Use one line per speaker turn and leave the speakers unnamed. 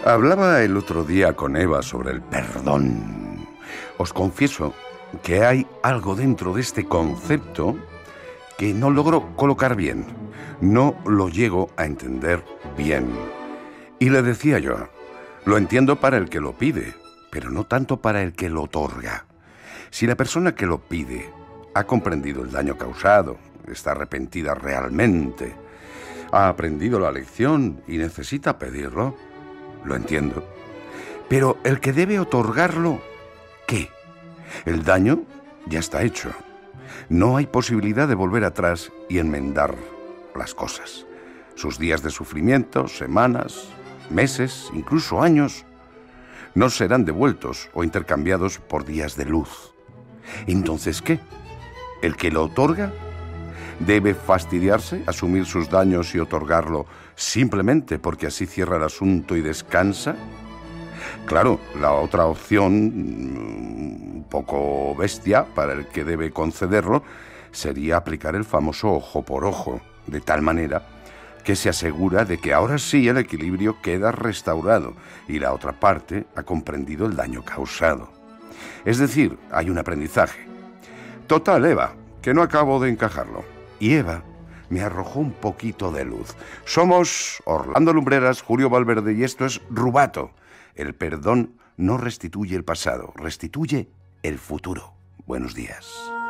Hablaba el otro día con Eva sobre el perdón. Os confieso que hay algo dentro de este concepto que no logro colocar bien. No lo llego a entender bien. Y le decía yo, lo entiendo para el que lo pide, pero no tanto para el que lo otorga. Si la persona que lo pide ha comprendido el daño causado, está arrepentida realmente, ha aprendido la lección y necesita pedirlo, lo entiendo. Pero el que debe otorgarlo, ¿qué? El daño ya está hecho. No hay posibilidad de volver atrás y enmendar las cosas. Sus días de sufrimiento, semanas, meses, incluso años, no serán devueltos o intercambiados por días de luz. Entonces, ¿qué? ¿El que lo otorga debe fastidiarse, asumir sus daños y otorgarlo simplemente porque así cierra el asunto y descansa? Claro, la otra opción, un poco bestia para el que debe concederlo, sería aplicar el famoso ojo por ojo, de tal manera que se asegura de que ahora sí el equilibrio queda restaurado y la otra parte ha comprendido el daño causado. Es decir, hay un aprendizaje. Total, Eva, que no acabo de encajarlo. Y Eva me arrojó un poquito de luz. Somos Orlando Lumbreras, Julio Valverde, y esto es Rubato. El perdón no restituye el pasado, restituye el futuro. Buenos días.